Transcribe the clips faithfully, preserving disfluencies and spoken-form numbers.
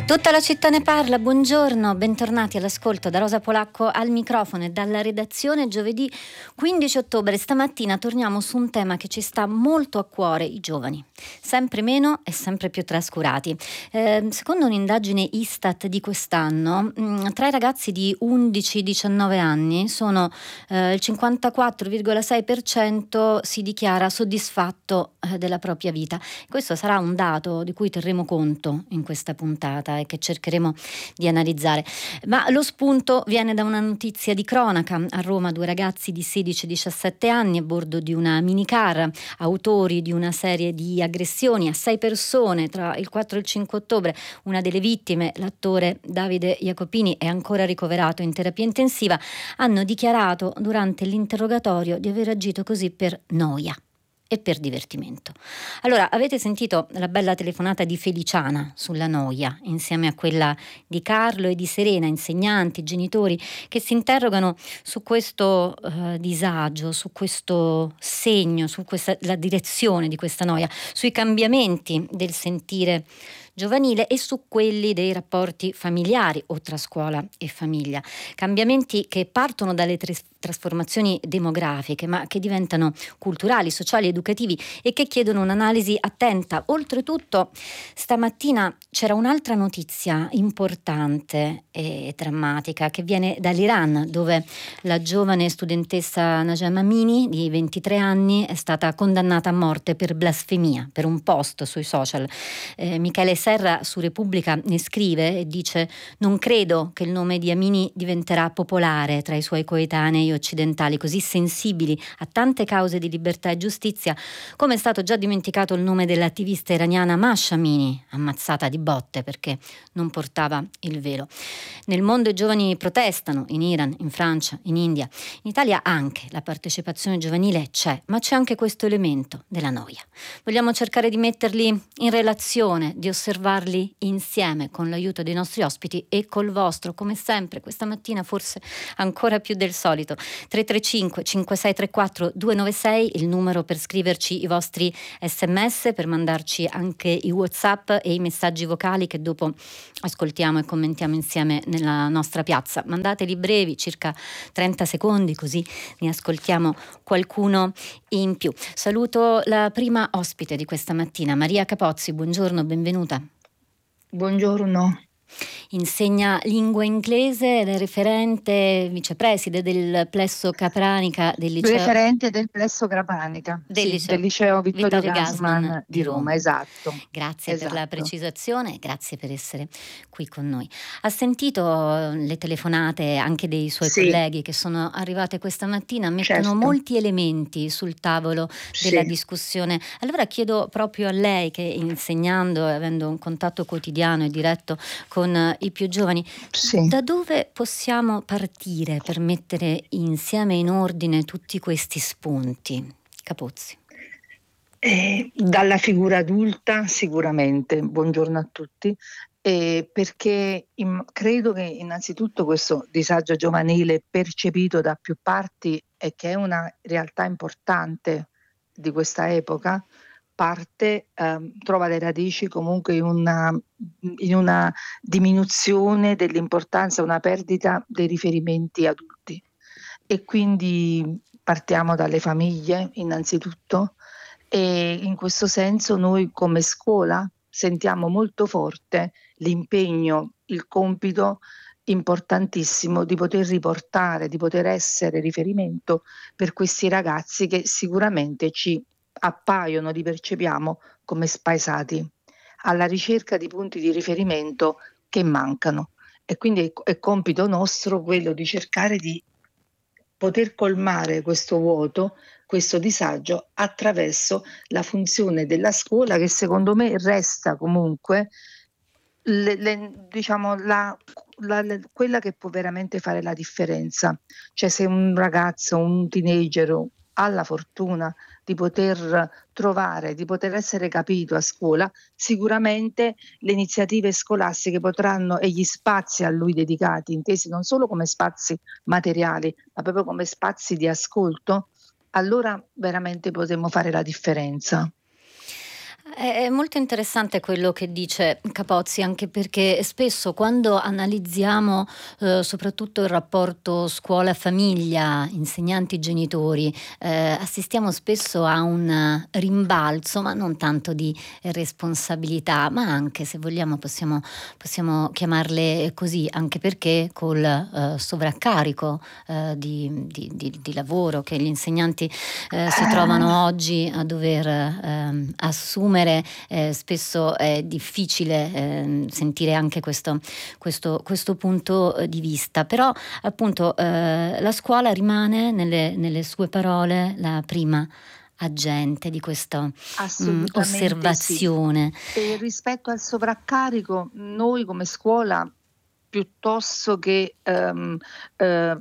Tutta la città ne parla, buongiorno, bentornati all'ascolto da Rosa Polacco al microfono e dalla redazione. Giovedì quindici ottobre, stamattina torniamo su un tema che ci sta molto a cuore: i giovani, sempre meno e sempre più trascurati. Eh, secondo un'indagine Istat di quest'anno, mh, tra i ragazzi di undici diciannove anni sono eh, il cinquantaquattro virgola sei per cento si dichiara soddisfatto eh, della propria vita. Questo sarà un dato di cui terremo conto in questa puntata e che cercheremo di analizzare. Ma lo spunto viene da una notizia di cronaca. A Roma due ragazzi di sedici diciassette anni a bordo di una minicar, autori di una serie di aggressioni a sei persone tra il quattro e il cinque ottobre. Una delle vittime, l'attore Davide Jacopini, è ancora ricoverato in terapia intensiva. Hanno dichiarato durante l'interrogatorio di aver agito così per noia e per divertimento. Allora, avete sentito la bella telefonata di Feliciana sulla noia, insieme a quella di Carlo e di Serena, insegnanti, genitori, che si interrogano su questo uh, disagio, su questo segno, su questa, la direzione di questa noia, sui cambiamenti del sentire giovanile e su quelli dei rapporti familiari o tra scuola e famiglia. Cambiamenti che partono dalle tr- trasformazioni demografiche, ma che diventano culturali, sociali, educativi e che chiedono un'analisi attenta. Oltretutto, stamattina c'era un'altra notizia importante e drammatica che viene dall'Iran, dove la giovane studentessa Najma Amini, di ventitré anni, è stata condannata a morte per blasfemia, per un post sui social. Eh, Michele Serra su Repubblica ne scrive e dice: non credo che il nome di Amini diventerà popolare tra i suoi coetanei occidentali, così sensibili a tante cause di libertà e giustizia, come è stato già dimenticato il nome dell'attivista iraniana Mahsa Amini, ammazzata di botte perché non portava il velo. Nel mondo i giovani protestano, in Iran, in Francia, in India. In Italia anche la partecipazione giovanile c'è, ma c'è anche questo elemento della noia. Vogliamo cercare di metterli in relazione, di osservarli insieme con l'aiuto dei nostri ospiti e col vostro, come sempre questa mattina forse ancora più del solito. Tre tre cinque cinque sei tre quattro due nove sei il numero per scriverci i vostri sms, per mandarci anche i WhatsApp e i messaggi vocali che dopo ascoltiamo e commentiamo insieme nella nostra piazza. Mandateli brevi, circa trenta secondi, così ne ascoltiamo qualcuno in più. Saluto la prima ospite di questa mattina, Maria Capozzi. Buongiorno, benvenuta. Buongiorno. Insegna lingua inglese ed è referente, vicepreside del Plesso Capranica del liceo. Referente del Plesso Capranica, del, sì, liceo, del liceo Vittorio, Vittorio Gassman, Gassman di Roma, Roma. Esatto. Grazie esatto. per la precisazione, grazie per essere qui con noi. Ha sentito le telefonate anche dei suoi sì. colleghi che sono arrivate questa mattina, mettono certo. molti elementi sul tavolo sì. della discussione. Allora chiedo proprio a lei, che insegnando e avendo un contatto quotidiano e diretto con i più giovani, sì. da dove possiamo partire per mettere insieme in ordine tutti questi spunti? Capozzi. Eh, dalla figura adulta sicuramente, buongiorno a tutti, eh, perché in, credo che innanzitutto questo disagio giovanile percepito da più parti e che è una realtà importante di questa epoca, parte, eh, trova le radici comunque in una, in una diminuzione dell'importanza, una perdita dei riferimenti adulti. E quindi partiamo dalle famiglie innanzitutto, e in questo senso noi come scuola sentiamo molto forte l'impegno, il compito importantissimo di poter riportare, di poter essere riferimento per questi ragazzi che sicuramente ci appaiono, li percepiamo come spaesati, alla ricerca di punti di riferimento che mancano. E quindi è, è compito nostro quello di cercare di poter colmare questo vuoto, questo disagio attraverso la funzione della scuola, che secondo me resta comunque le, le, diciamo la, la, le, quella che può veramente fare la differenza. Cioè, se un ragazzo, un teenager ha la fortuna di poter trovare, di poter essere capito a scuola, sicuramente le iniziative scolastiche potranno, e gli spazi a lui dedicati, intesi non solo come spazi materiali, ma proprio come spazi di ascolto, allora veramente potremo fare la differenza. È molto interessante quello che dice Capozzi, anche perché spesso quando analizziamo eh, soprattutto il rapporto scuola-famiglia, insegnanti-genitori, eh, assistiamo spesso a un rimbalzo, ma non tanto di responsabilità, ma anche, se vogliamo, possiamo, possiamo chiamarle così, anche perché col eh, sovraccarico eh, di, di- di- di lavoro che gli insegnanti eh, si trovano oggi a dover ehm, assumere. Eh, spesso è difficile eh, sentire anche questo, questo, questo punto eh, di vista, però appunto eh, la scuola rimane nelle, nelle sue parole la prima agente di questa mh, Assolutamente sì. osservazione. E rispetto al sovraccarico, noi come scuola, piuttosto che ehm, eh,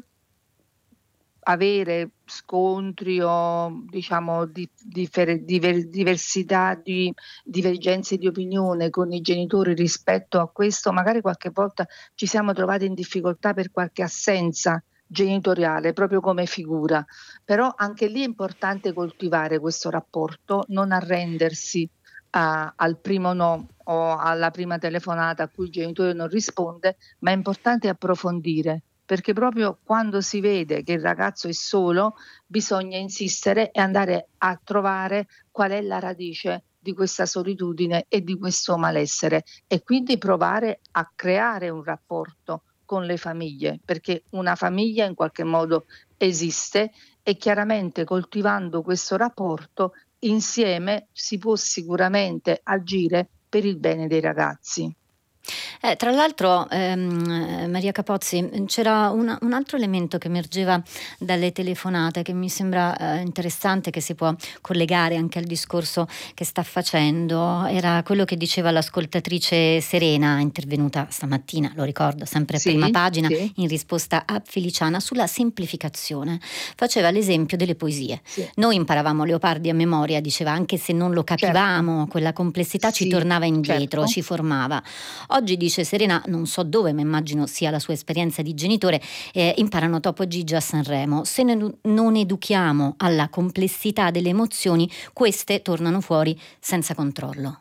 avere scontri o diciamo di differ diver diversità di divergenze di opinione con i genitori rispetto a questo, magari qualche volta ci siamo trovati in difficoltà per qualche assenza genitoriale, proprio come figura. Però anche lì è importante coltivare questo rapporto, non arrendersi a al primo no o alla prima telefonata a cui il genitore non risponde, ma è importante approfondire, perché proprio quando si vede che il ragazzo è solo, bisogna insistere e andare a trovare qual è la radice di questa solitudine e di questo malessere e quindi provare a creare un rapporto con le famiglie, perché una famiglia in qualche modo esiste e chiaramente coltivando questo rapporto insieme si può sicuramente agire per il bene dei ragazzi. Eh, tra l'altro, ehm, eh, Maria Capozzi, c'era un, un altro elemento che emergeva dalle telefonate che mi sembra eh, interessante, che si può collegare anche al discorso che sta facendo. Era quello che diceva l'ascoltatrice Serena, intervenuta stamattina, lo ricordo, sempre a prima Sì, pagina, sì, in risposta a Feliciana, sulla semplificazione. Faceva l'esempio delle poesie. sì, Noi imparavamo Leopardi a memoria, diceva, anche se non lo certo, capivamo, quella complessità ci sì, tornava indietro, certo. ci formava. Oggi, dice Serena, non so dove, ma immagino sia la sua esperienza di genitore, eh, imparano Topo Gigi a Sanremo. Se ne- non educhiamo alla complessità delle emozioni, queste tornano fuori senza controllo.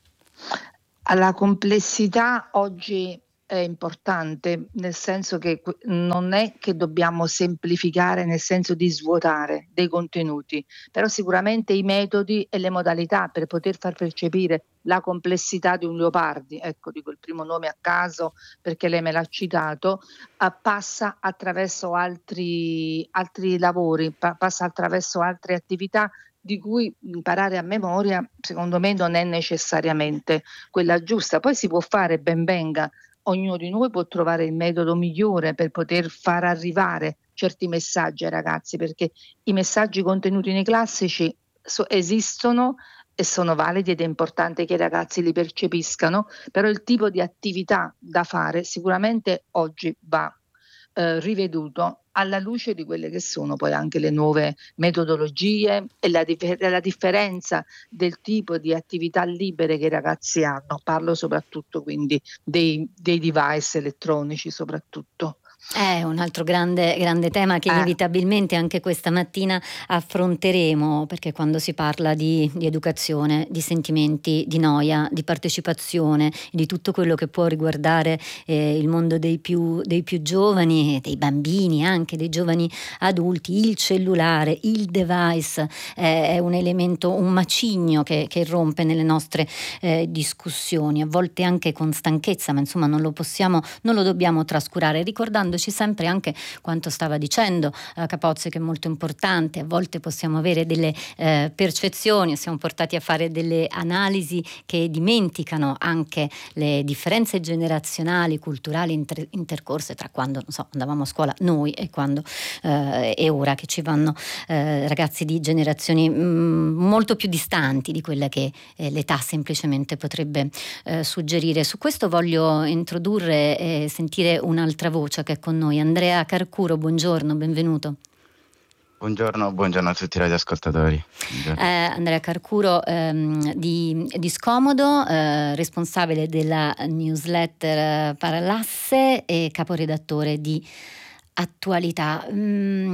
Alla complessità oggi è importante, nel senso che que non è che dobbiamo semplificare, nel senso di svuotare dei contenuti, però sicuramente i metodi e le modalità per poter far percepire la complessità di un Leopardi, ecco dico il primo nome a caso perché lei me l'ha citato, uhm, passa attraverso altri altri lavori, pa passa attraverso altre attività di cui imparare a memoria, secondo me, non è necessariamente quella giusta. Poi si può fare, ben venga, ognuno di noi può trovare il metodo migliore per poter far arrivare certi messaggi ai ragazzi, perché i messaggi contenuti nei classici so esistono e sono validi ed è importante che i ragazzi li percepiscano, però il tipo di attività da fare sicuramente oggi va ehm, riveduto alla luce di quelle che sono poi anche le nuove metodologie e la dife la differenza del tipo di attività libere che i ragazzi hanno. Parlo soprattutto quindi dei dei device elettronici soprattutto. È un altro grande, grande tema che Eh, inevitabilmente anche questa mattina affronteremo, perché quando si parla di, di educazione, di sentimenti, di noia, di partecipazione, di tutto quello che può riguardare eh, il mondo dei più, dei più giovani, dei bambini, anche dei giovani adulti, il cellulare, il device eh, è un elemento, un macigno che, che irrompe nelle nostre eh, discussioni, a volte anche con stanchezza, ma insomma non lo possiamo, non lo dobbiamo trascurare, ricordandoci sempre anche quanto stava dicendo eh, Capozzi, che è molto importante. A volte possiamo avere delle eh, percezioni, siamo portati a fare delle analisi che dimenticano anche le differenze generazionali, culturali inter- intercorse tra quando, non so, andavamo a scuola noi e quando eh, e ora che ci vanno eh, ragazzi di generazioni mh, molto più distanti di quella che eh, l'età semplicemente potrebbe eh, suggerire. Su questo voglio introdurre e sentire un'altra voce che è con noi, Andrea Carcuro. Buongiorno, benvenuto. Buongiorno, buongiorno a tutti i radioascoltatori. Eh, Buongiorno. Andrea Carcuro ehm, di, di Scomodo, eh, responsabile della newsletter eh, Parallasse e caporedattore di Attualità. Mm,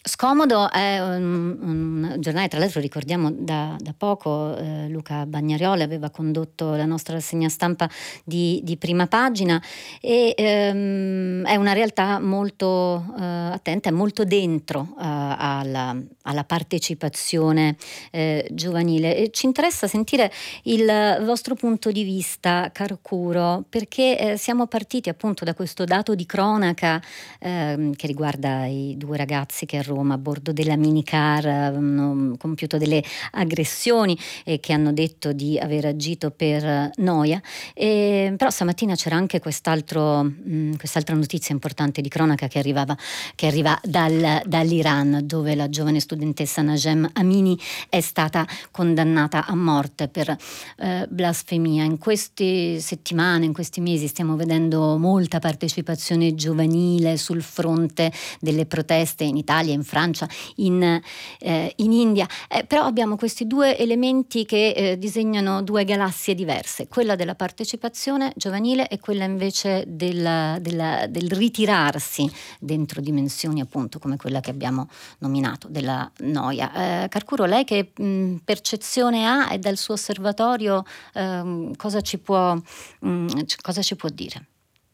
Scomodo è un, un giornale, tra l'altro ricordiamo da, da poco eh, Luca Bagnarioli aveva condotto la nostra rassegna stampa di, di Prima Pagina e ehm, è una realtà molto eh, attenta e molto dentro eh, alla, alla partecipazione eh, giovanile. E ci interessa sentire il vostro punto di vista, Carcuro, perché eh, siamo partiti appunto da questo dato di cronaca ehm, che riguarda i due ragazzi che a Roma a bordo della minicar hanno compiuto delle aggressioni e che hanno detto di aver agito per noia. E, però stamattina c'era anche quest'altro, mh, quest'altra notizia importante di cronaca che arrivava che arriva dal, dall'Iran, dove la giovane studentessa Najem Amini è stata condannata a morte per eh, blasfemia. In queste settimane, in questi mesi stiamo vedendo molta partecipazione giovanile sul fronte delle proteste in Italia, in Francia, in, eh, in India, eh, però abbiamo questi due elementi che eh, disegnano due galassie diverse, quella della partecipazione giovanile e quella invece della, della, del ritirarsi dentro dimensioni appunto come quella che abbiamo nominato della noia. Eh, Carcuro, lei che mh, percezione ha e dal suo osservatorio eh, cosa ci può, mh, cosa ci può dire?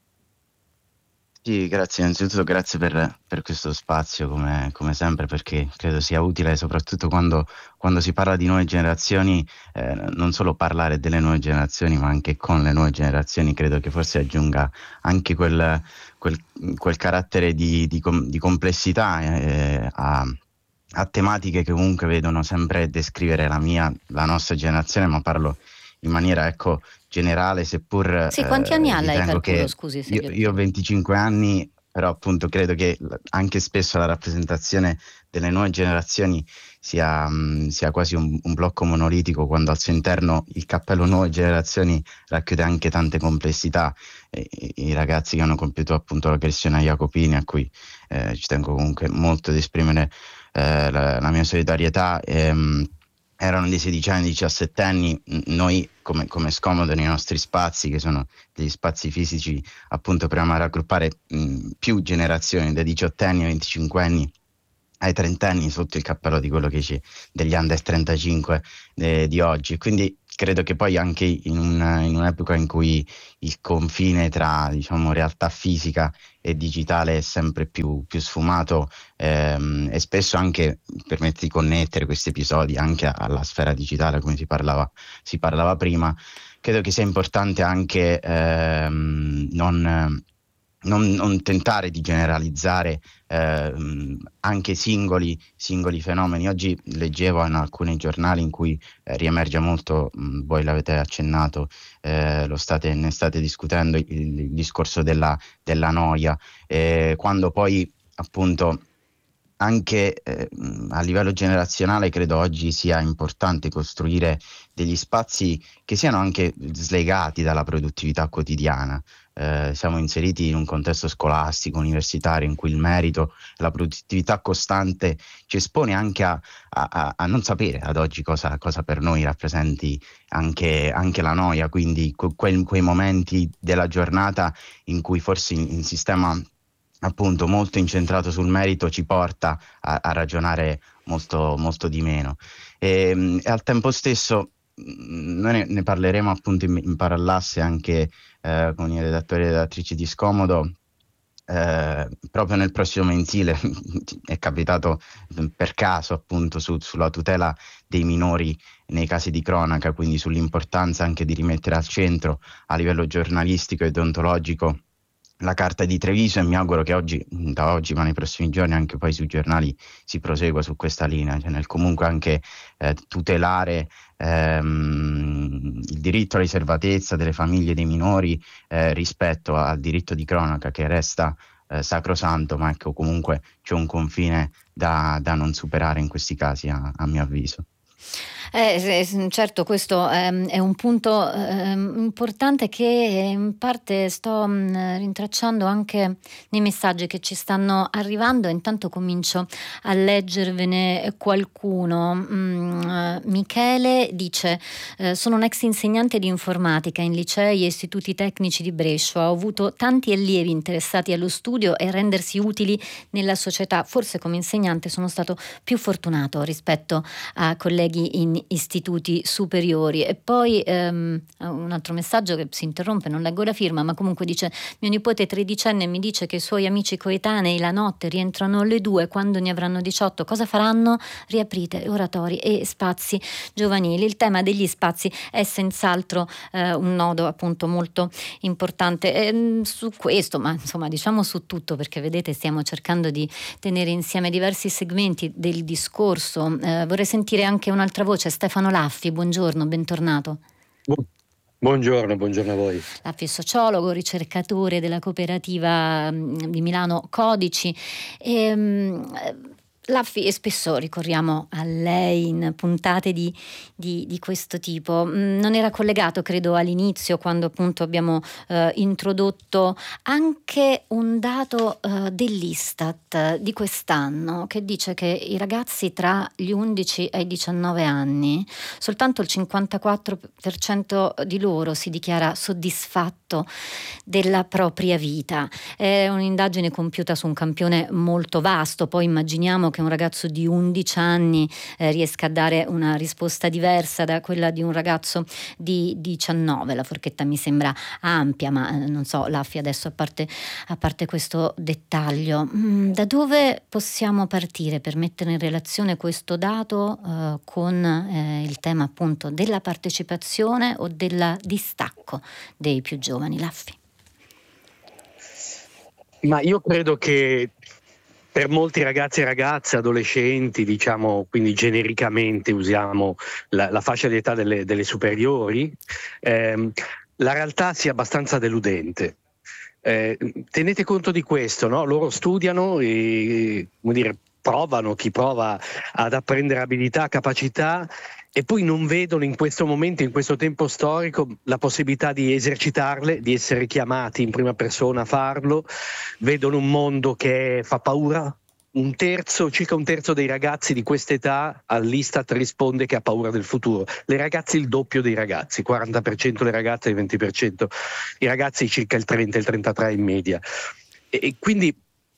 Sì, grazie, innanzitutto grazie per, per questo spazio come, come sempre, perché credo sia utile soprattutto quando, quando si parla di nuove generazioni, eh, non solo parlare delle nuove generazioni ma anche con le nuove generazioni. Credo che forse aggiunga anche quel, quel, quel carattere di, di, com- di complessità eh, a, a tematiche che comunque vedono sempre descrivere la mia, la nostra generazione, ma parlo in maniera ecco generale, seppur Sì, quanti anni eh, ha lei, ritengo Carcuro? che Scusi se io, glielo io ho chiedo. venticinque anni, però appunto credo che l- anche spesso la rappresentazione delle nuove generazioni sia, mh, sia quasi un, un blocco monolitico, quando al suo interno il cappello nuove generazioni racchiude anche tante complessità. E, i i ragazzi che hanno compiuto appunto l'aggressione a Jacopini, a cui eh, ci tengo comunque molto ad esprimere eh, la, la mia solidarietà. ehm, Erano dei sedici anni, diciassette anni, noi come, come Scomodo nei nostri spazi, che sono degli spazi fisici, appunto proviamo a raggruppare mh, più generazioni, dai diciottenni ai venticinquenni ai trentenni, sotto il cappello di quello che c'è degli under trentacinque eh, di oggi. Quindi credo che poi anche in, un, in un'epoca in cui il confine tra diciamo realtà fisica e digitale è sempre più, più sfumato, ehm, e spesso anche permette di connettere questi episodi anche alla sfera digitale, come si parlava, si parlava prima. Credo che sia importante anche ehm, non, non, non tentare di generalizzare ehm, anche singoli, singoli fenomeni. Oggi leggevo in alcuni giornali in cui eh, riemerge molto, mh, voi l'avete accennato, eh, lo state, ne state discutendo, il, il discorso della, della noia, eh, quando poi appunto anche eh, mh, a livello generazionale credo oggi sia importante costruire degli spazi che siano anche slegati dalla produttività quotidiana. Eh, siamo inseriti in un contesto scolastico, universitario, in cui il merito, la produttività costante ci espone anche a, a- a- a non sapere ad oggi cosa, cosa per noi rappresenti anche, anche la noia, quindi que- quei, quei momenti della giornata in cui forse il il sistema appunto molto incentrato sul merito ci porta a, a ragionare molto, molto di meno. E, e al tempo stesso mh, noi ne, ne parleremo appunto in, in parallasse anche eh, con i redattori e redattrici di Scomodo. Eh, proprio nel prossimo mensile è capitato per caso appunto su- sulla tutela dei minori nei casi di cronaca, quindi sull'importanza anche di rimettere al centro a livello giornalistico e deontologico la carta di Treviso, e mi auguro che oggi, da oggi, ma nei prossimi giorni anche poi sui giornali si prosegua su questa linea, cioè nel comunque anche eh, tutelare ehm, il diritto alla riservatezza delle famiglie dei minori eh, rispetto al diritto di cronaca che resta eh, sacrosanto, ma ecco comunque c'è un confine da, da non superare in questi casi a, a mio avviso. Eh, certo, questo ehm, è un punto ehm, importante che in parte sto mh, rintracciando anche nei messaggi che ci stanno arrivando. Intanto comincio a leggervene qualcuno. Mm, eh, Michele dice: eh, sono un ex insegnante di informatica in licei e istituti tecnici di Brescia. Ho avuto tanti allievi interessati allo studio e a rendersi utili nella società. Forse come insegnante sono stato più fortunato rispetto a colleghi in istituti superiori. E poi ehm, un altro messaggio che si interrompe, non leggo la firma, ma comunque dice: mio nipote tredicenne mi dice che i suoi amici coetanei la notte rientrano alle due, quando ne avranno diciotto cosa faranno? Riaprite oratori e spazi giovanili. Il tema degli spazi è senz'altro eh, un nodo appunto molto importante e, su questo, ma insomma diciamo su tutto, perché vedete stiamo cercando di tenere insieme diversi segmenti del discorso. Eh, vorrei sentire anche un'altra voce. Stefano Laffi, buongiorno, bentornato. Buongiorno, buongiorno a voi. Laffi è sociologo, ricercatore della cooperativa di Milano Codici. E, Laffi, e spesso ricorriamo a lei in puntate di, di, di questo tipo. Non era collegato, credo, all'inizio, quando appunto abbiamo eh, introdotto anche un dato eh, dell'Istat di quest'anno, che dice che i ragazzi tra gli undici e i diciannove anni, soltanto il cinquantaquattro per cento di loro si dichiara soddisfatto della propria vita. È un'indagine compiuta su un campione molto vasto, poi immaginiamo che un ragazzo di undici anni eh, riesca a dare una risposta diversa da quella di un ragazzo di diciannove. La forchetta mi sembra ampia, ma eh, non so, Laffi, adesso a parte, a parte questo dettaglio, mh, da dove possiamo partire per mettere in relazione questo dato eh, con eh, il tema appunto della partecipazione o del distacco dei più giovani? Laffi. Ma io credo che per molti ragazzi e ragazze, adolescenti, diciamo, quindi genericamente usiamo la, la fascia di età delle, delle superiori, ehm, la realtà sia abbastanza deludente. Eh, tenete conto di questo, no? Loro studiano e, come dire, provano, chi prova ad apprendere abilità, capacità, e poi non vedono in questo momento, in questo tempo storico, la possibilità di esercitarle, di essere chiamati in prima persona a farlo. Vedono un mondo che fa paura. Un terzo, circa un terzo dei ragazzi di quest'età all'Istat risponde che ha paura del futuro. Le ragazze il doppio dei ragazzi, quaranta per cento le ragazze e il venti per cento i ragazzi, circa il trenta, il trentatré in media. E, e quindi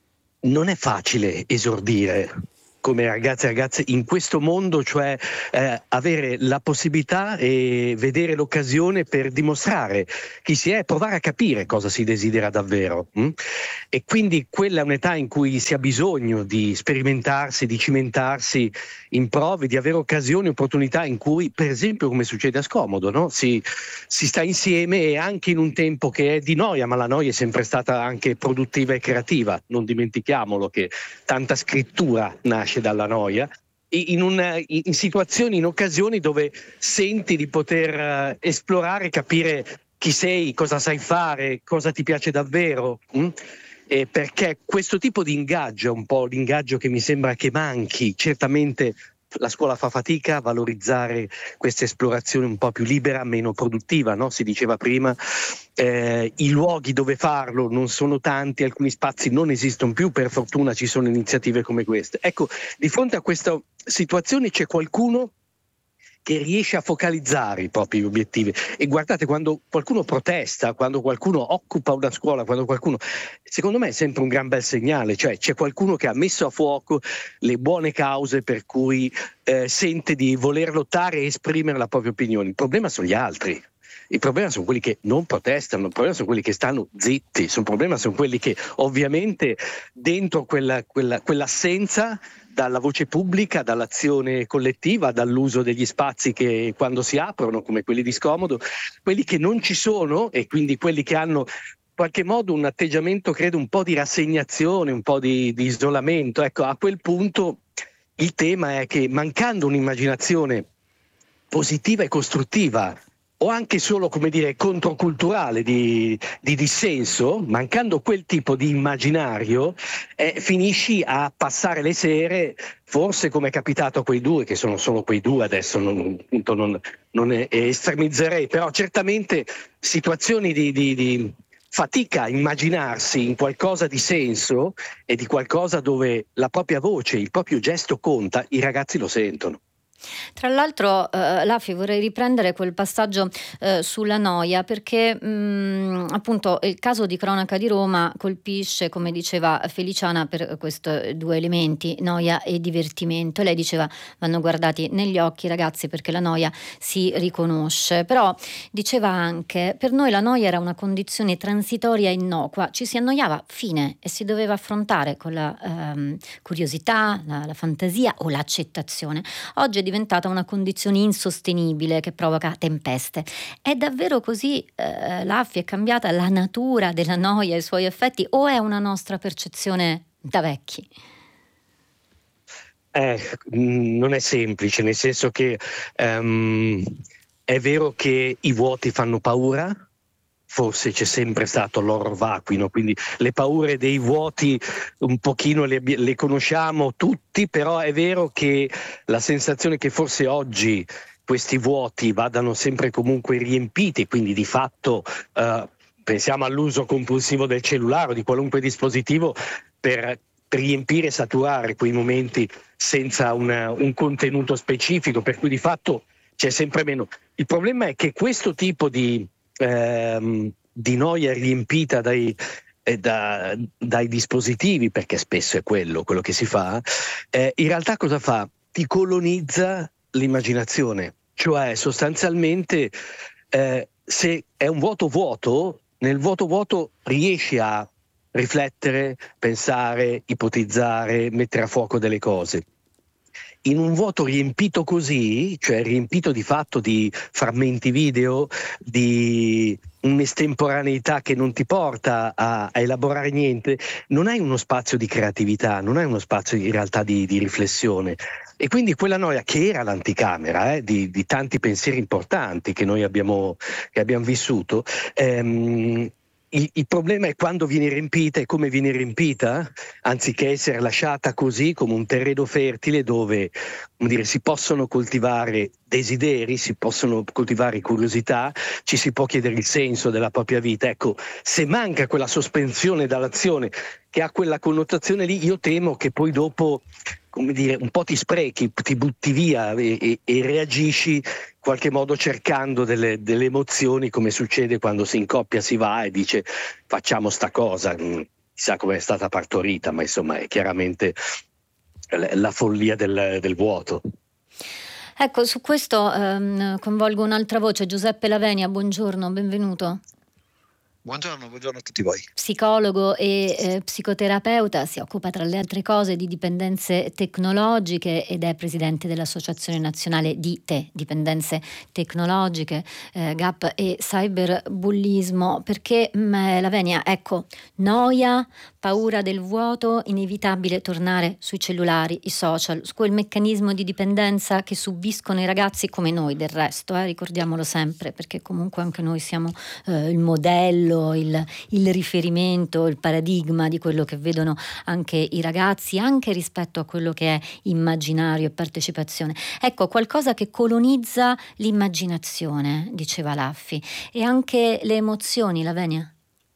non è facile esordire come ragazzi e ragazze in questo mondo, cioè eh, avere la possibilità e vedere l'occasione per dimostrare chi si è, provare a capire cosa si desidera davvero. Hm? E quindi quella è un'età in cui si ha bisogno di sperimentarsi, di cimentarsi in prove, di avere occasioni, opportunità in cui, per esempio, come succede a Scomodo, no? si, si sta insieme, e anche in un tempo che è di noia, ma la noia è sempre stata anche produttiva e creativa. Non dimentichiamolo che tanta scrittura nasce dalla noia, in, una, in situazioni, in occasioni dove senti di poter uh, esplorare, capire chi sei, cosa sai fare, cosa ti piace davvero. Hm? E perché questo tipo di ingaggio è un po' l'ingaggio che mi sembra che manchi. Certamente la scuola fa fatica a valorizzare questa esplorazione un po' più libera, meno produttiva, no? Si diceva prima, eh, i luoghi dove farlo non sono tanti, alcuni spazi non esistono più, per fortuna ci sono iniziative come queste. Ecco, di fronte a questa situazione c'è qualcuno che riesce a focalizzare i propri obiettivi. E guardate, quando qualcuno protesta, quando qualcuno occupa una scuola, quando qualcuno, secondo me è sempre un gran bel segnale, cioè c'è qualcuno che ha messo a fuoco le buone cause per cui eh, sente di voler lottare e esprimere la propria opinione. Il problema sono gli altri. Il problema sono quelli che non protestano, il problema sono quelli che stanno zitti, il problema sono quelli che ovviamente dentro quella, quella, quell'assenza dalla voce pubblica, dall'azione collettiva, dall'uso degli spazi che quando si aprono, come quelli di Scomodo, quelli che non ci sono, e quindi quelli che hanno in qualche modo un atteggiamento, credo, un po' di rassegnazione, un po' di, di isolamento. Ecco, a quel punto il tema è che, mancando un'immaginazione positiva e costruttiva o anche solo, come dire, controculturale, di, di dissenso, mancando quel tipo di immaginario, eh, finisci a passare le sere, forse come è capitato a quei due, che sono solo quei due adesso, non, appunto non, non è, estremizzerei, però certamente situazioni di, di, di fatica a immaginarsi in qualcosa di senso e di qualcosa dove la propria voce, il proprio gesto conta, i ragazzi lo sentono. Tra l'altro, eh, Laffi, vorrei riprendere quel passaggio eh, sulla noia, perché mh, appunto il caso di cronaca di Roma colpisce, come diceva Feliciana, per questi due elementi, noia e divertimento. Lei diceva vanno guardati negli occhi i ragazzi perché la noia si riconosce, però diceva anche per noi la noia era una condizione transitoria e innocua, ci si annoiava, fine, e si doveva affrontare con la ehm, curiosità, la, la fantasia o l'accettazione. Oggi è diventata una condizione insostenibile che provoca tempeste. È davvero così, eh, Laffi? È cambiata la natura della noia e i suoi effetti, o è una nostra percezione da vecchi? Eh, non è semplice, nel senso che um, è vero che i vuoti fanno paura. Forse c'è sempre stato l'horror vacuino, quindi le paure dei vuoti un pochino le, le conosciamo tutti, però è vero che la sensazione che forse oggi questi vuoti vadano sempre comunque riempiti, quindi di fatto eh, pensiamo all'uso compulsivo del cellulare o di qualunque dispositivo per riempire e saturare quei momenti senza una, un contenuto specifico, per cui di fatto c'è sempre meno. Il problema è che questo tipo di Ehm, di noia riempita dai, eh, da, dai dispositivi, perché spesso è quello, quello che si fa, eh, in realtà cosa fa? Ti colonizza l'immaginazione, cioè sostanzialmente eh, se è un vuoto vuoto, nel vuoto vuoto riesci a riflettere, pensare, ipotizzare, mettere a fuoco delle cose. In un vuoto riempito così, cioè riempito di fatto di frammenti video, di un'estemporaneità che non ti porta a, a elaborare niente, non hai uno spazio di creatività, non hai uno spazio in realtà di, di riflessione. E quindi quella noia che era l'anticamera eh, di, di tanti pensieri importanti che noi abbiamo, che abbiamo vissuto, ehm, Il, il problema è quando viene riempita e come viene riempita, anziché essere lasciata così come un terreno fertile dove, come dire, si possono coltivare desideri, si possono coltivare curiosità, ci si può chiedere il senso della propria vita. Ecco, se manca quella sospensione dall'azione che ha quella connotazione lì, io temo che poi dopo, come dire, un po' ti sprechi, ti butti via e, e, e reagisci in qualche modo cercando delle, delle emozioni, come succede quando si in coppia si va e dice facciamo sta cosa, chissà come è stata partorita, ma insomma è chiaramente la follia del, del vuoto. Ecco, su questo ehm, coinvolgo un'altra voce, Giuseppe Lavenia, buongiorno, benvenuto. Buongiorno, buongiorno a tutti voi. Psicologo e eh, psicoterapeuta, si occupa tra le altre cose di dipendenze tecnologiche ed è presidente dell'Associazione Nazionale di Te, Dipendenze Tecnologiche, eh, Gap e Cyberbullismo. Perché mh, Lavenia, ecco, noia, paura del vuoto, inevitabile tornare sui cellulari, i social, su quel meccanismo di dipendenza che subiscono i ragazzi come noi del resto, eh, ricordiamolo sempre, perché comunque anche noi siamo eh, il modello, Il, il riferimento, il paradigma di quello che vedono anche i ragazzi, anche rispetto a quello che è immaginario e partecipazione. Ecco, qualcosa che colonizza l'immaginazione, diceva Laffi, e anche le emozioni, Lavenia?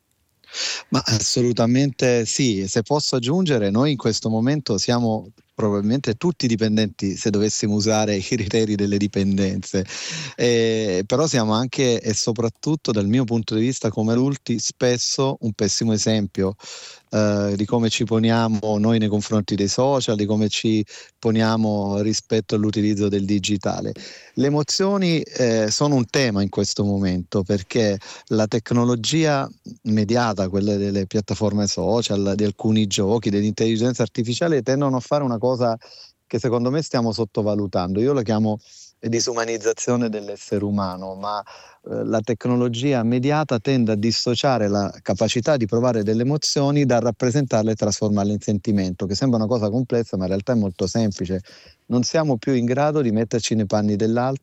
Ma assolutamente sì, se posso aggiungere, noi in questo momento siamo probabilmente tutti dipendenti se dovessimo usare i criteri delle dipendenze, eh, però siamo anche e soprattutto dal mio punto di vista come adulti spesso un pessimo esempio eh, di come ci poniamo noi nei confronti dei social, di come ci poniamo rispetto all'utilizzo del digitale. Le emozioni eh, sono un tema in questo momento perché la tecnologia mediata, quelle delle piattaforme social, di alcuni giochi, dell'intelligenza artificiale tendono a fare una cosa che secondo me stiamo sottovalutando. Io la chiamo disumanizzazione dell'essere umano, ma eh, la tecnologia mediata tende a dissociare la capacità di provare delle emozioni da rappresentarle e trasformarle in sentimento, che sembra una cosa complessa ma in realtà è molto semplice. Non siamo più in grado di metterci nei panni dell'altro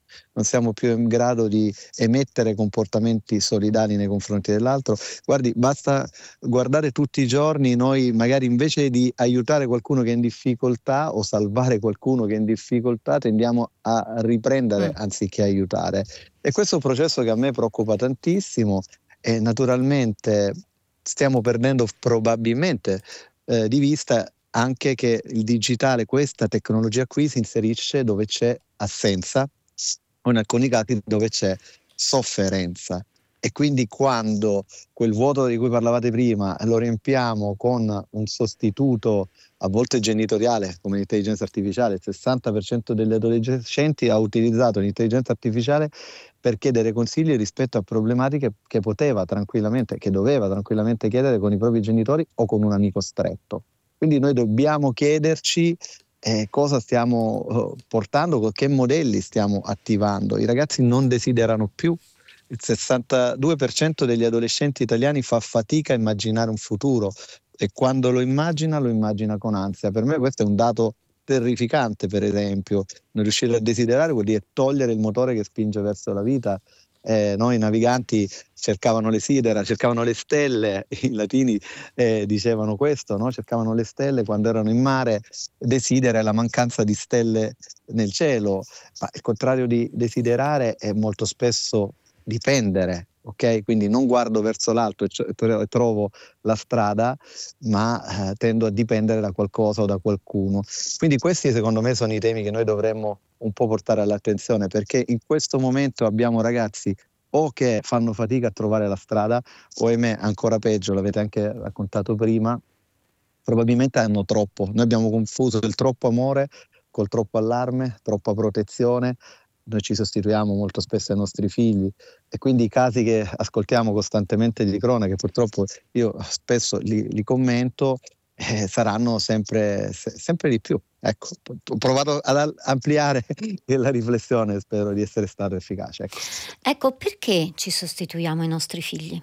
non siamo più in grado di emettere comportamenti solidali nei confronti dell'altro. Guardi, basta guardare tutti i giorni, noi magari invece di aiutare qualcuno che è in difficoltà o salvare qualcuno che è in difficoltà tendiamo a riprendere Mm. anziché aiutare. E questo è un processo che a me preoccupa tantissimo e naturalmente stiamo perdendo probabilmente eh, di vista anche che il digitale, questa tecnologia qui si inserisce dove c'è assenza o in alcuni casi dove c'è sofferenza. E quindi quando quel vuoto di cui parlavate prima lo riempiamo con un sostituto a volte genitoriale come l'intelligenza artificiale, il sessanta per cento degli adolescenti ha utilizzato l'intelligenza artificiale per chiedere consigli rispetto a problematiche che poteva tranquillamente, che doveva tranquillamente chiedere con i propri genitori o con un amico stretto. Quindi noi dobbiamo chiederci eh, cosa stiamo eh, portando, che modelli stiamo attivando. I ragazzi non desiderano più. Il sessantadue per cento degli adolescenti italiani fa fatica a immaginare un futuro e quando lo immagina, lo immagina con ansia. Per me questo è un dato terrificante, per esempio. Non riuscire a desiderare vuol dire togliere il motore che spinge verso la vita. Eh, noi naviganti cercavano le sidera, cercavano le stelle, i latini eh, dicevano questo, no? Cercavano le stelle quando erano in mare, desidera è la mancanza di stelle nel cielo, ma il contrario di desiderare è molto spesso dipendere, ok? Quindi non guardo verso l'alto e trovo la strada, ma eh, tendo a dipendere da qualcosa o da qualcuno. Quindi questi secondo me sono i temi che noi dovremmo un po' portare all'attenzione, perché in questo momento abbiamo ragazzi o che fanno fatica a trovare la strada o, ahimè, ancora peggio, l'avete anche raccontato prima, probabilmente hanno troppo. Noi abbiamo confuso il troppo amore col troppo allarme, troppa protezione. Noi ci sostituiamo molto spesso ai nostri figli e quindi i casi che ascoltiamo costantemente di cronache, purtroppo io spesso li, li commento, eh, saranno sempre, se, sempre di più. Ecco, ho provato ad ampliare la riflessione, spero di essere stato efficace. Ecco. Ecco, perché ci sostituiamo ai nostri figli?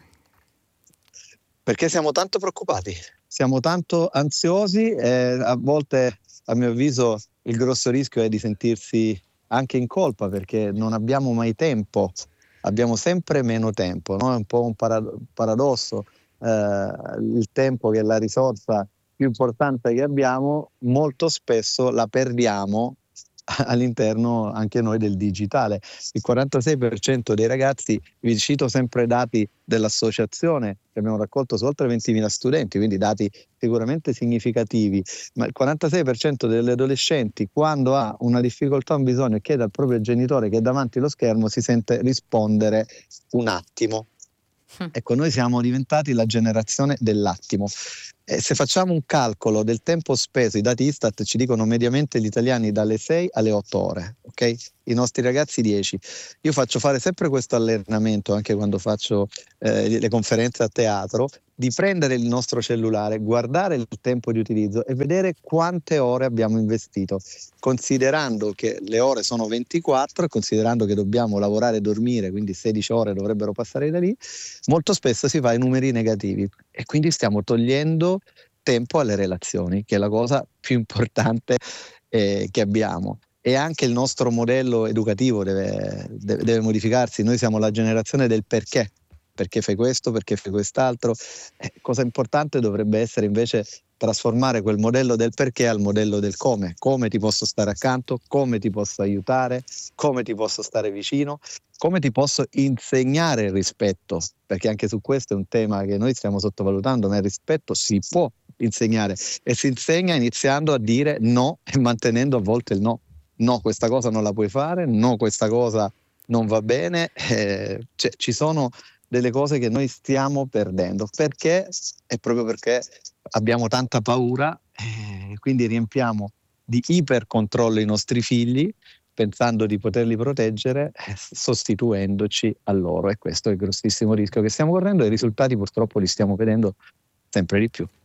Perché siamo tanto preoccupati, siamo tanto ansiosi e a volte, a mio avviso, il grosso rischio è di sentirsi anche in colpa perché non abbiamo mai tempo, abbiamo sempre meno tempo, no? È un po' un parad- paradosso, eh, il tempo che è la risorsa più importante che abbiamo, molto spesso la perdiamo all'interno anche noi del digitale. Il quarantasei per cento dei ragazzi, vi cito sempre dati dell'associazione che abbiamo raccolto su oltre ventimila studenti, quindi dati sicuramente significativi, ma il quarantasei per cento degli adolescenti quando ha una difficoltà, un bisogno e chiede al proprio genitore che è davanti allo schermo si sente rispondere un attimo. Ecco, noi siamo diventati la generazione dell'attimo. E se facciamo un calcolo del tempo speso, i dati Istat ci dicono mediamente gli italiani dalle sei alle otto ore, ok? I nostri ragazzi dieci. Io faccio fare sempre questo allenamento anche quando faccio eh, le conferenze a teatro, di prendere il nostro cellulare, guardare il tempo di utilizzo e vedere quante ore abbiamo investito, considerando che le ore sono ventiquattro e considerando che dobbiamo lavorare e dormire, quindi sedici ore dovrebbero passare da lì, molto spesso si fa i numeri negativi e quindi stiamo togliendo tempo alle relazioni, che è la cosa più importante eh, che abbiamo. E anche il nostro modello educativo deve, deve, deve modificarsi. Noi siamo la generazione del perché. Perché fai questo, perché fai quest'altro. Eh, cosa importante dovrebbe essere invece trasformare quel modello del perché al modello del come. Come ti posso stare accanto, come ti posso aiutare, come ti posso stare vicino, come ti posso insegnare il rispetto, perché anche su questo è un tema che noi stiamo sottovalutando, ma il rispetto si può insegnare e si insegna iniziando a dire no e mantenendo a volte il no. No, questa cosa non la puoi fare, no, questa cosa non va bene, eh, cioè, ci sono delle cose che noi stiamo perdendo, perché è proprio perché abbiamo tanta paura e eh, quindi riempiamo di ipercontrollo i nostri figli pensando di poterli proteggere, eh, sostituendoci a loro, e questo è il grossissimo rischio che stiamo correndo e i risultati purtroppo li stiamo vedendo sempre di più.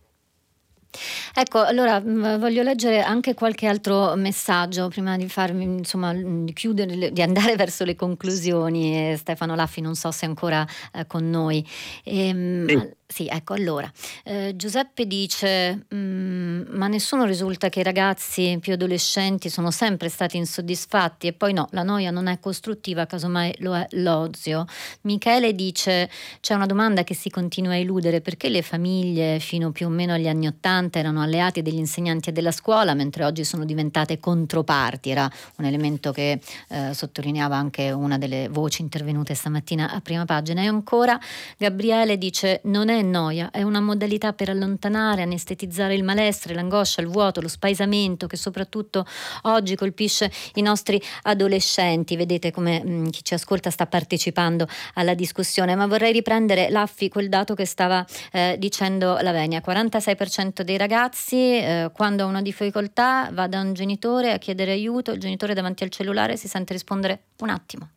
Ecco, allora mh, voglio leggere anche qualche altro messaggio prima di farmi, insomma, di chiudere, di andare verso le conclusioni. E Stefano Laffi non so se è ancora eh, con noi. Ehm, Sì. Sì, ecco, allora, eh, Giuseppe dice, mm, ma nessuno risulta che i ragazzi più adolescenti sono sempre stati insoddisfatti, e poi no, la noia non è costruttiva, casomai lo è l'ozio. Michele dice, c'è una domanda che si continua a eludere: perché le famiglie fino più o meno agli anni Ottanta erano alleati degli insegnanti e della scuola, mentre oggi sono diventate controparti? Era un elemento che eh, sottolineava anche una delle voci intervenute stamattina a Prima Pagina. E ancora Gabriele dice, non è noia, è una modalità per allontanare, anestetizzare il malessere, l'angoscia, il vuoto, lo spaesamento che soprattutto oggi colpisce i nostri adolescenti. Vedete come mh, chi ci ascolta sta partecipando alla discussione, ma vorrei riprendere, Laffi, quel dato che stava eh, dicendo Lavenia: quarantasei per cento dei ragazzi eh, quando ha una difficoltà va da un genitore a chiedere aiuto, il genitore davanti al cellulare si sente rispondere un attimo.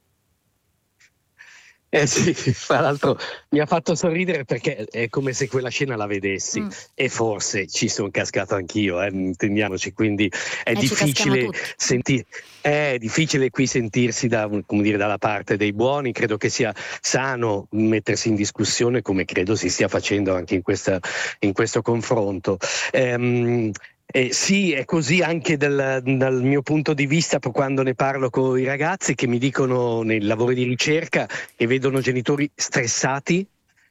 Eh sì, tra l'altro mi ha fatto sorridere perché è come se quella scena la vedessi mm. e forse ci sono cascato anch'io, eh, intendiamoci, quindi è eh, difficile sentire, è difficile qui sentirsi da, come dire, dalla parte dei buoni. Credo che sia sano mettersi in discussione, come credo si stia facendo anche in, questa, in questo confronto. Ehm, Eh, sì, è così anche dal, dal mio punto di vista, quando ne parlo con i ragazzi che mi dicono nei lavori di ricerca che vedono genitori stressati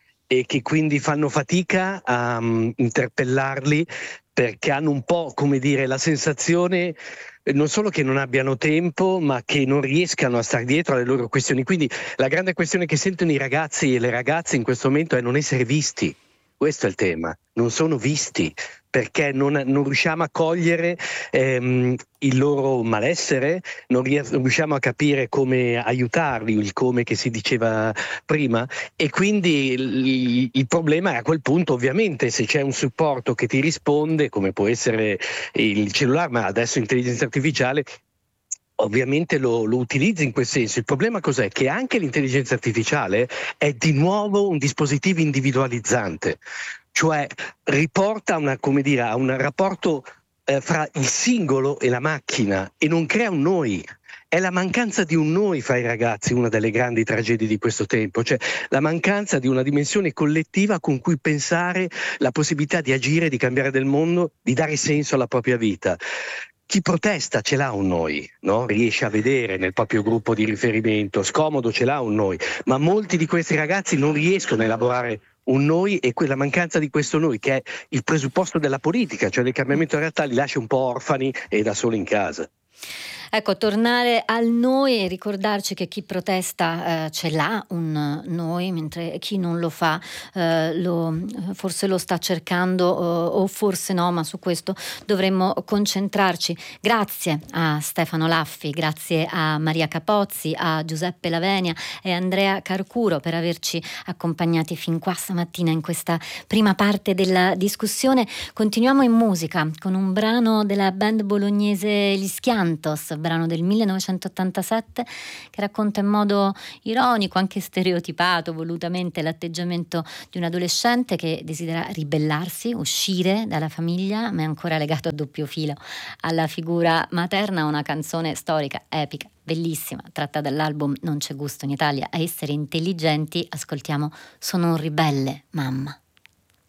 e che quindi fanno fatica a um, interpellarli, perché hanno un po', come dire, la sensazione non solo che non abbiano tempo, ma che non riescano a stare dietro alle loro questioni. Quindi la grande questione che sentono i ragazzi e le ragazze in questo momento è non essere visti. Questo è il tema, non sono visti, perché non, non riusciamo a cogliere ehm, il loro malessere, non riusciamo a capire come aiutarli, il come che si diceva prima, e quindi il, il problema è a quel punto, ovviamente, se c'è un supporto che ti risponde, come può essere il cellulare, ma adesso l'intelligenza artificiale, ovviamente lo, lo utilizzi in quel senso. Il problema cos'è? Che anche l'intelligenza artificiale è di nuovo un dispositivo individualizzante, cioè riporta una, come dire, a un rapporto eh, fra il singolo e la macchina e non crea un noi. È la mancanza di un noi fra i ragazzi una delle grandi tragedie di questo tempo, cioè la mancanza di una dimensione collettiva con cui pensare la possibilità di agire, di cambiare del mondo, di dare senso alla propria vita. Chi protesta ce l'ha un noi, no? Riesce a vedere nel proprio gruppo di riferimento, scomodo ce l'ha un noi, ma molti di questi ragazzi non riescono a elaborare un noi, e quella mancanza di questo noi, che è il presupposto della politica, cioè del cambiamento in realtà, li lascia un po' orfani e da soli in casa. Ecco, tornare al noi e ricordarci che chi protesta eh, ce l'ha un noi, mentre chi non lo fa eh, lo, forse lo sta cercando o, o forse no, ma su questo dovremmo concentrarci. Grazie a Stefano Laffi, grazie a Maria Capozzi, a Giuseppe Lavenia e Andrea Carcuro per averci accompagnati fin qua stamattina in questa prima parte della discussione. Continuiamo in musica con un brano della band bolognese Gli Schiantos, brano del millenovecentottantasette, che racconta in modo ironico, anche stereotipato volutamente, l'atteggiamento di un adolescente che desidera ribellarsi, uscire dalla famiglia, ma è ancora legato a doppio filo alla figura materna. Una canzone storica, epica, bellissima, tratta dall'album Non c'è gusto in Italia a essere intelligenti. Ascoltiamo Sono un ribelle, mamma.